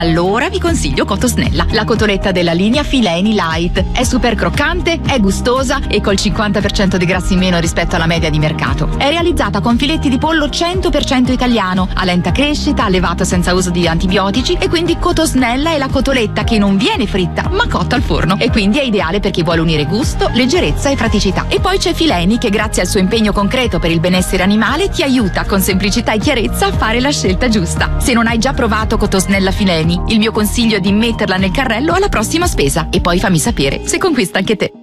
Allora vi consiglio Cotosnella, la cotoletta della linea Fileni Light. È super croccante, è gustosa e col 50% di grassi in meno rispetto alla media di mercato. È realizzata con filetti di pollo 100% italiano, a lenta crescita, allevato senza uso di antibiotici, e quindi Cotosnella è la cotoletta che non viene fritta ma cotta al forno, e quindi è ideale per chi vuole unire gusto, leggerezza e praticità. E poi c'è Fileni che, grazie al suo impegno concreto per il benessere animale, ti aiuta con semplicità e chiarezza a fare la scelta giusta. Se non hai già provato Cotosnella Fileni, il mio consiglio è di metterla nel carrello alla prossima spesa e poi fammi sapere se conquista anche te.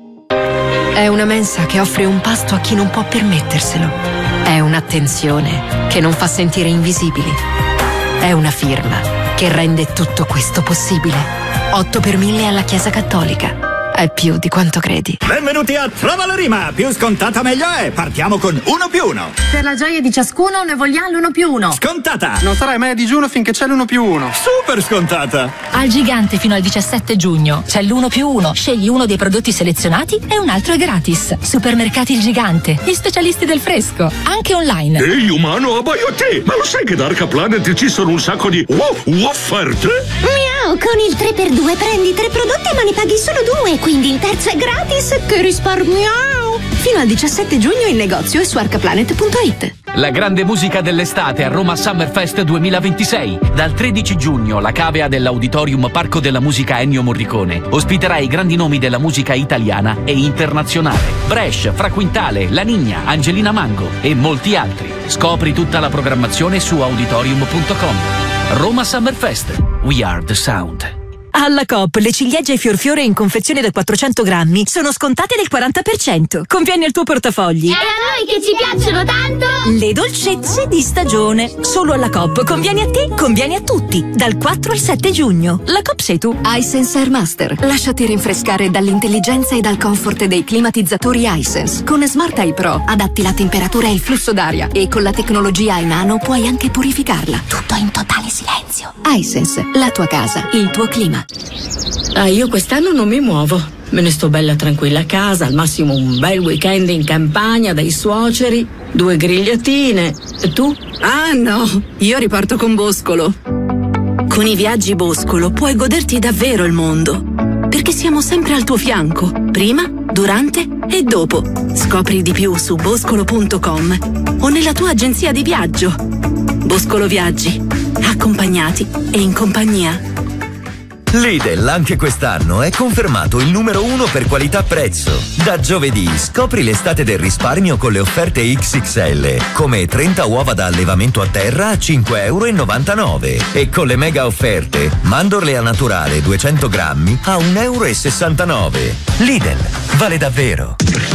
È una mensa che offre un pasto a chi non può permetterselo. È un'attenzione che non fa sentire invisibili. È una firma che rende tutto questo possibile. 8 per 1000 alla Chiesa Cattolica. È più di quanto credi. Benvenuti a Trova la Rima. Più scontata meglio è. Partiamo con 1+1. Per la gioia di ciascuno ne vogliamo l'1+1. Scontata. Non sarai mai a digiuno finché c'è l'1+1. Super scontata. Al Gigante fino al 17 giugno c'è l'1+1. Scegli uno dei prodotti selezionati e un altro è gratis. Supermercati Il Gigante, gli specialisti del fresco, anche online. Ehi umano, abbaio a te! Ma lo sai che da Arca Planet ci sono un sacco di offerte? Miau, con il 3x2 prendi 3 prodotti ma ne paghi solo 2, quindi il terzo è gratis. Che risparmiamo! Fino al 17 giugno in negozio e su arcaplanet.it. La grande musica dell'estate a Roma Summerfest 2026. Dal 13 giugno la cavea dell'Auditorium Parco della Musica Ennio Morricone ospiterà i grandi nomi della musica italiana e internazionale. Brescia, Fra Quintale, La Niña, Angelina Mango e molti altri. Scopri tutta la programmazione su auditorium.com. Roma Summerfest. We are the sound. Alla Coop le ciliegie Fiorfiore in confezione da 400 grammi sono scontate del 40%. Conviene al tuo portafogli. E a noi che ci piacciono tanto! Le dolcezze di stagione. Solo alla Coop. Conviene a te, conviene a tutti. Dal 4 al 7 giugno. La Coop sei tu. iSense Air Master. Lasciati rinfrescare dall'intelligenza e dal comfort dei climatizzatori iSense. Con Smart Eye Pro adatti la temperatura e il flusso d'aria e con la tecnologia iNano puoi anche purificarla. Tutto in totale silenzio. iSense, la tua casa, il tuo clima. Io quest'anno non mi muovo. Me ne sto bella tranquilla a casa, al massimo un bel weekend in campagna dai suoceri, 2 grigliatine. E tu? Ah no, io riparto con Boscolo. Con i viaggi Boscolo puoi goderti davvero il mondo, perché siamo sempre al tuo fianco, prima, durante e dopo. Scopri di più su boscolo.com o nella tua agenzia di viaggio. Boscolo Viaggi, accompagnati e in compagnia. Lidl anche quest'anno è confermato il numero 1 per qualità-prezzo. Da giovedì scopri l'estate del risparmio con le offerte XXL, come 30 uova da allevamento a terra a 5,99 € e con le mega offerte mandorle a naturale 200 grammi a 1,69 €. Lidl, vale davvero.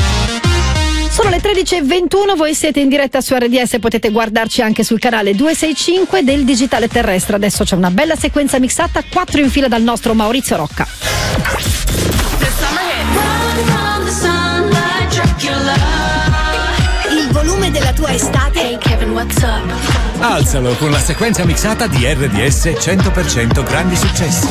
Sono le 13:21, voi siete in diretta su RDS, potete guardarci anche sul canale 265 del Digitale Terrestre. Adesso c'è una bella sequenza mixata, 4 in fila dal nostro Maurizio Rocca. Il volume della tua estate. Hey Kevin, what's up? Alzalo con la sequenza mixata di RDS 100% grandi successi.